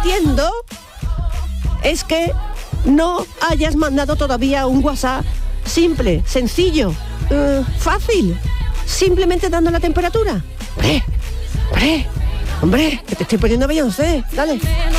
entiendo es que no hayas mandado todavía un WhatsApp simple, sencillo, fácil, simplemente dando la temperatura. Hombre, que te estoy poniendo Beyoncé, dale.